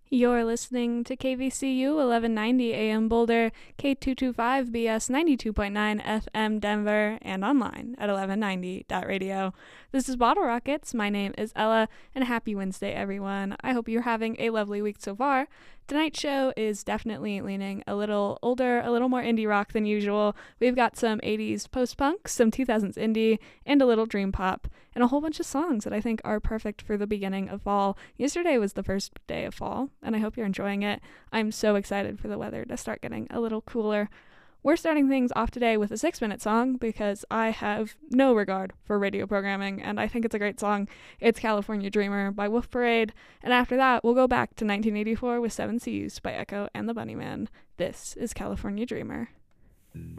You're listening to KVCU 1190 AM Boulder, K225BS 92.9 FM Denver, and online at 1190.radio. This is Bottle Rockets. My name is Ella, and happy Wednesday, everyone. I hope you're having a lovely week so far. Tonight's show is definitely leaning a little older, a little more indie rock than usual. We've got some 80s post-punk, some 2000s indie, and a little dream pop, and a whole bunch of songs that I think are perfect for the beginning of fall. Yesterday was the first day of fall, and I hope you're enjoying it. I'm so excited for the weather to start getting a little cooler. We're starting things off today with a 6-minute song because I have no regard for radio programming, and I think it's a great song. It's California Dreamer by Wolf Parade, and after that, we'll go back to 1984 with Seven Seas by Echo and the Bunnymen. This is California Dreamer.